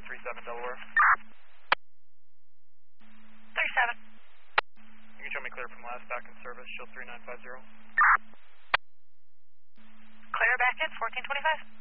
37 Delaware. 37. You can show me clear from last back in service, shield 3950. Clear back in 1425.